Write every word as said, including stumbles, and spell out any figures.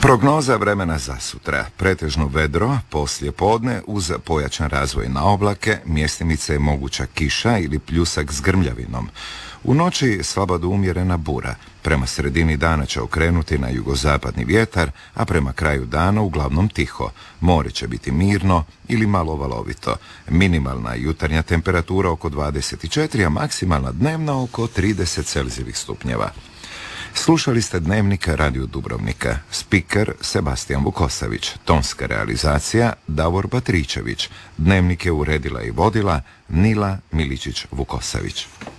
Prognoza vremena za sutra. Pretežno vedro, poslije podne uz pojačan razvoj na oblake, mjestimice je moguća kiša ili pljusak s grmljavinom. U noći slaba do umjerena bura. Prema sredini dana će okrenuti na jugozapadni vjetar, a prema kraju dana uglavnom tiho. More će biti mirno ili malo valovito. Minimalna jutarnja temperatura oko dvadeset četiri, a maksimalna dnevna oko trideset celzijevih stupnjeva. Slušali ste Dnevnik Radio Dubrovnika. Spiker Sebastijan Vukosavić. Tonska realizacija Davor Batričević. Dnevnik je uredila i vodila Nila Miličić-Vukosavić.